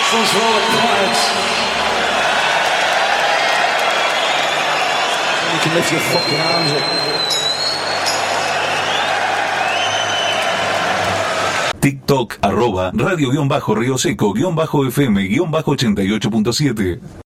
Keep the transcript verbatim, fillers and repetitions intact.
One's for all the pilots. You can lift your fucking arms up. TikTok, arroba, radio-río seco-fm-ochenta y ocho punto siete.